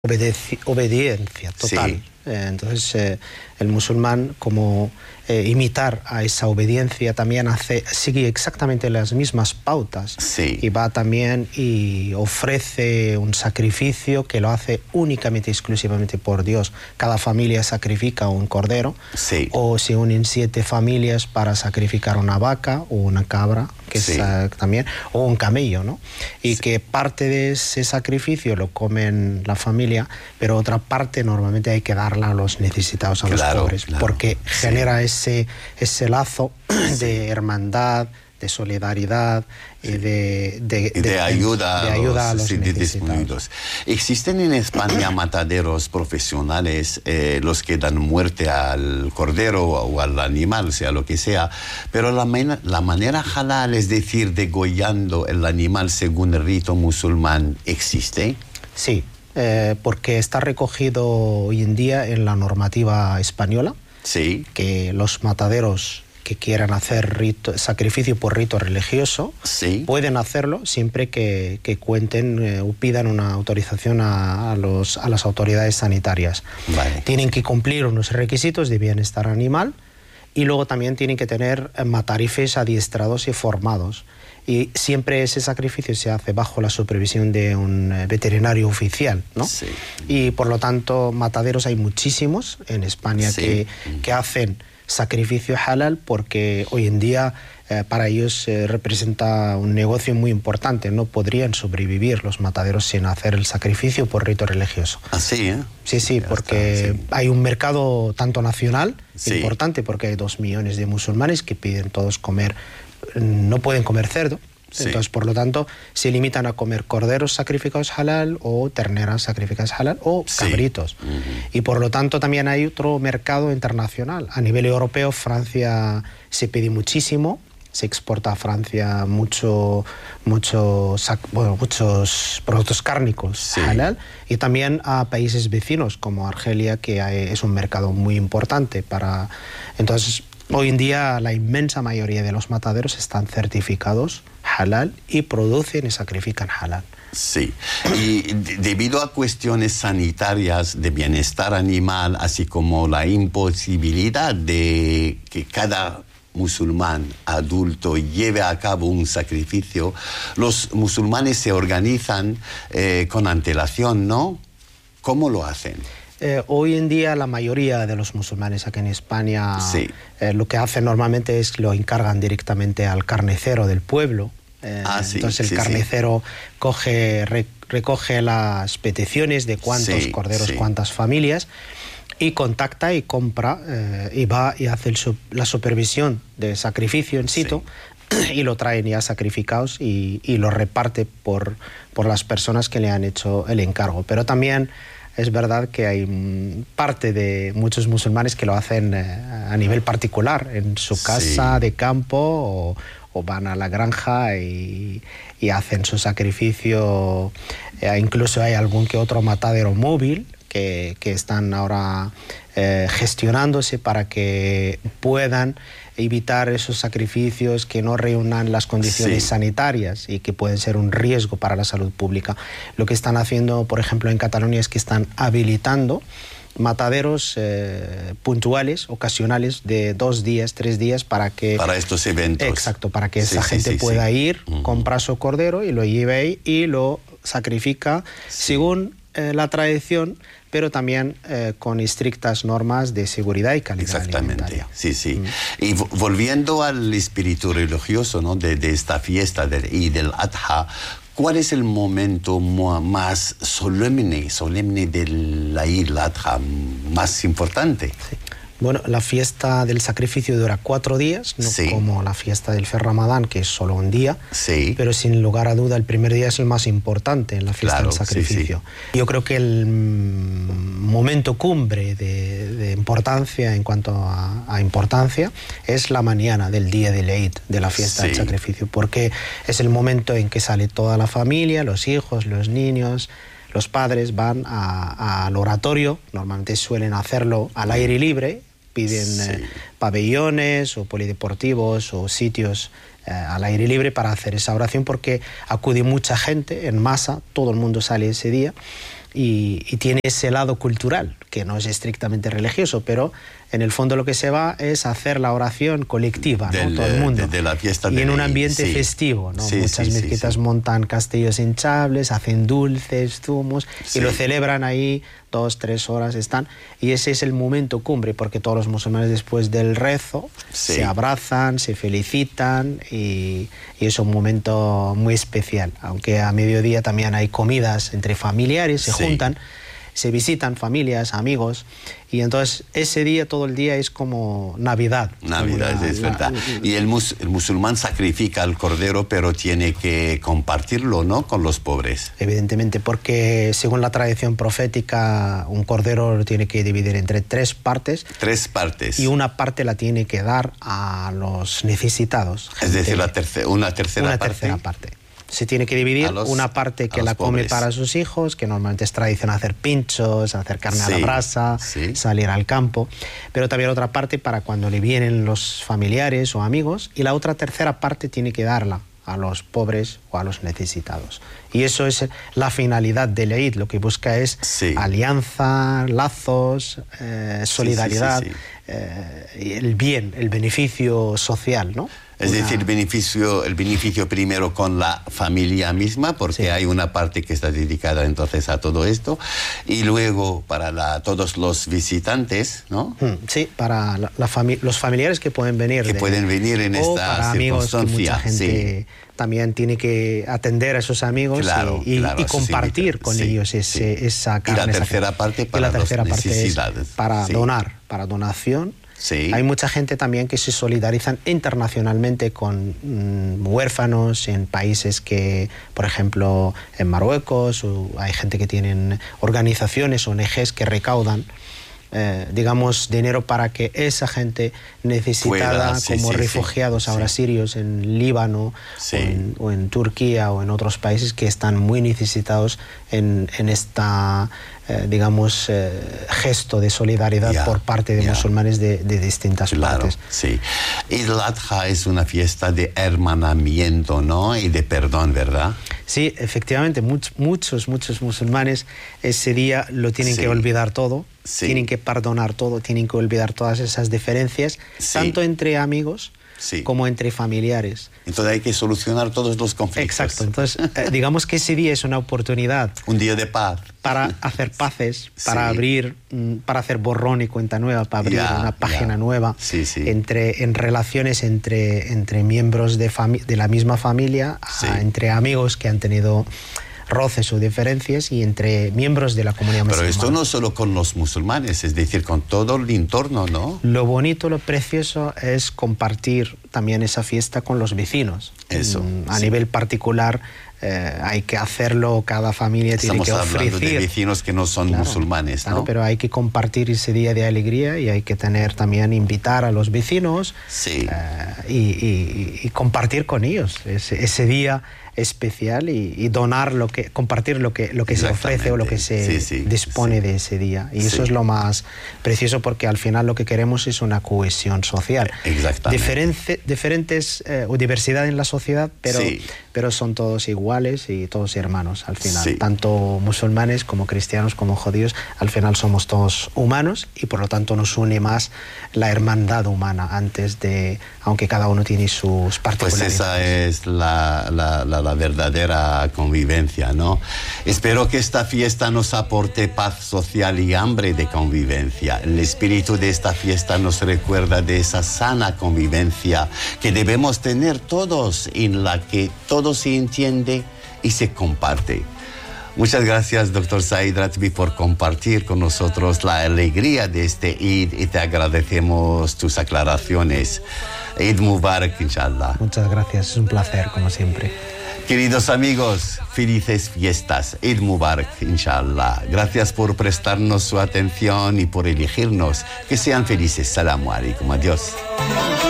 obediencia total. Sí. Entonces el musulmán, como imitar a esa obediencia, también sigue exactamente las mismas pautas. Sí. Y va también y ofrece un sacrificio que lo hace únicamente, exclusivamente por Dios. Cada familia sacrifica un cordero, Sí. o se unen 7 familias para sacrificar una vaca o una cabra, que Sí. es también, o un camello, ¿no? Y Sí. que parte de ese sacrificio lo comen la familia, pero otra parte normalmente hay que darla a los necesitados, a los pobres, porque genera ese lazo de hermandad, de solidaridad y de ayuda a los necesitados. ¿Existen en España mataderos profesionales, los que dan muerte al cordero o al animal, sea lo que sea, pero la manera halal, es decir, degollando el animal según el rito musulmán, existe? Sí, porque está recogido hoy en día en la normativa española. Sí. Que los mataderos que quieran hacer sacrificio por rito religioso, sí, pueden hacerlo siempre que cuenten o pidan una autorización a las autoridades sanitarias. Vale. Tienen que cumplir unos requisitos de bienestar animal y luego también tienen que tener matarifes adiestrados y formados. Y siempre ese sacrificio se hace bajo la supervisión de un veterinario oficial, ¿no? Sí. Y por lo tanto, mataderos hay muchísimos en España sí. que hacen sacrificio halal, porque hoy en día para ellos representa un negocio muy importante. No podrían sobrevivir los mataderos sin hacer el sacrificio por rito religioso. Así, ¿eh? Sí, porque hay un mercado tanto nacional importante, porque hay 2 millones de musulmanes que piden todos comer, no pueden comer cerdo. Entonces, por lo tanto, se limitan a comer corderos sacrificados halal o terneras sacrificadas halal o cabritos. Y por lo tanto también hay otro mercado internacional. A nivel europeo, Francia se pide muchísimo, se exporta a Francia muchos productos cárnicos halal, y también a países vecinos como Argelia, que es un mercado muy importante para... Entonces, hoy en día la inmensa mayoría de los mataderos están certificados halal y producen y sacrifican halal. Sí, y debido a cuestiones sanitarias de bienestar animal, así como la imposibilidad de que cada musulmán adulto lleve a cabo un sacrificio, los musulmanes se organizan con antelación, ¿no? ¿Cómo lo hacen? Hoy en día la mayoría de los musulmanes aquí en España lo que hacen normalmente es lo encargan directamente al carnicero del pueblo. Entonces el carnicero recoge las peticiones de cuántos corderos, cuántas familias, y contacta y compra y va y hace la supervisión de sacrificio en situ. Y lo traen ya sacrificados y lo reparte por las personas que le han hecho el encargo. Pero también es verdad que hay parte de muchos musulmanes que lo hacen a nivel particular, en su casa de campo, o van a la granja y hacen su sacrificio. Incluso hay algún que otro matadero móvil que están ahora gestionándose para que puedan evitar esos sacrificios que no reúnan las condiciones sanitarias y que pueden ser un riesgo para la salud pública. Lo que están haciendo, por ejemplo, en Cataluña, es que están habilitando mataderos puntuales, ocasionales, de 2 días, 3 días, para estos eventos. Exacto, para que esa gente pueda ir, comprar su cordero y lo lleve ahí y lo sacrifica según la tradición, pero también con estrictas normas de seguridad y calidad alimentaria. Y volviendo al espíritu religioso, ¿no?, de esta fiesta del Eid al-Adha, ¿cuál es el momento más solemne del Eid al-Adha, más importante? Bueno, la fiesta del sacrificio dura 4 días, no como la fiesta del Ramadán, que es solo un día, pero sin lugar a duda el primer día es el más importante en la fiesta del sacrificio. Yo creo que el momento cumbre de importancia, en cuanto a importancia, es la mañana del día del Eid, de la fiesta del sacrificio, porque es el momento en que sale toda la familia, los hijos, los niños, los padres van al oratorio. Normalmente suelen hacerlo al aire libre, piden pabellones o polideportivos o sitios al aire libre para hacer esa oración, porque acude mucha gente en masa, todo el mundo sale ese día y tiene ese lado cultural, que no es estrictamente religioso, pero en el fondo lo que se va es hacer la oración colectiva, ¿no? Todo el mundo. De la fiesta y en un ambiente festivo, ¿no? Muchas mezquitas montan castillos hinchables, hacen dulces, zumos, y lo celebran ahí 2-3 horas están, y ese es el momento cumbre, porque todos los musulmanes después del rezo se abrazan, se felicitan, y es un momento muy especial, aunque a mediodía también hay comidas entre familiares, se juntan, se visitan familias, amigos, y entonces ese día, todo el día es como Navidad. Navidad, es verdad. Y el musulmán sacrifica al cordero, pero tiene que compartirlo, ¿no?, con los pobres. Evidentemente, porque según la tradición profética, un cordero lo tiene que dividir entre 3 partes. 3 partes. Y una parte la tiene que dar a los necesitados. Es decir, una tercera parte. Se tiene que dividir una parte que la come para sus hijos, que normalmente es tradición hacer pinchos, hacer carne a la brasa, salir al campo, pero también otra parte para cuando le vienen los familiares o amigos, y la otra tercera parte tiene que darla a los pobres o a los necesitados. Y eso es la finalidad del Eid, lo que busca es alianza, lazos, solidaridad, el bien, el beneficio social, ¿no? Es decir, el beneficio primero con la familia misma, porque hay una parte que está dedicada entonces a todo esto, y luego para todos los visitantes, ¿no? Sí, para los familiares que pueden venir. Que pueden venir en esta circunstancia. Mucha gente también tiene que atender a esos amigos y compartir con ellos esa carne. Y la tercera parte para las necesidades. Para donar, para donación. Hay mucha gente también que se solidarizan internacionalmente con huérfanos en países que, por ejemplo, en Marruecos, hay gente que tienen organizaciones, ONGs que recaudan, digamos, dinero para que esa gente necesitada, como refugiados ahora sirios en Líbano o en Turquía o en otros países que están muy necesitados en esta gesto de solidaridad por parte de musulmanes de distintas partes. Eid al-Adha es una fiesta de hermanamiento, ¿no?, y de perdón, ¿verdad? Sí, efectivamente, muchos musulmanes ese día lo tienen que olvidar todo, tienen que perdonar todo, tienen que olvidar todas esas diferencias, tanto entre amigos como entre familiares. Entonces hay que solucionar todos los conflictos. Exacto, entonces digamos que ese día es una oportunidad. Un día de paz. Para hacer paces, para abrir, para hacer borrón y cuenta nueva, para abrir una página nueva en relaciones entre miembros de la misma familia, entre amigos que han tenido roces o diferencias y entre miembros de la comunidad musulmana. Pero esto no solo con los musulmanes, es decir, con todo el entorno, ¿no? Lo bonito, lo precioso es compartir también esa fiesta con los vecinos. Eso. A nivel particular, hay que hacerlo, cada familia tiene que ofrecer. Estamos hablando de vecinos que no son musulmanes, ¿no? Pero hay que compartir ese día de alegría y hay que también invitar a los vecinos y compartir con ellos ese día especial y donar compartir lo que se ofrece o lo que se dispone de ese día. Y eso es lo más precioso, porque al final lo que queremos es una cohesión social. Diferentes o diversidad en la sociedad, pero son todos iguales y todos hermanos al final. Tanto musulmanes como cristianos como judíos, al final somos todos humanos y por lo tanto nos une más la hermandad humana aunque cada uno tiene sus particularidades. Pues esa es la verdadera convivencia, ¿no? Espero que esta fiesta nos aporte paz social y hambre de convivencia. El espíritu de esta fiesta nos recuerda de esa sana convivencia que debemos tener todos, en la que todo se entiende y se comparte. Muchas gracias, Dr. Said Ratbi, por compartir con nosotros la alegría de este Eid y te agradecemos tus aclaraciones. Eid Mubarak, inshallah. Muchas gracias, es un placer, como siempre. Queridos amigos, felices fiestas. Eid Mubarak, inshallah. Gracias por prestarnos su atención y por elegirnos. Que sean felices. Salamu alaikum. Adiós.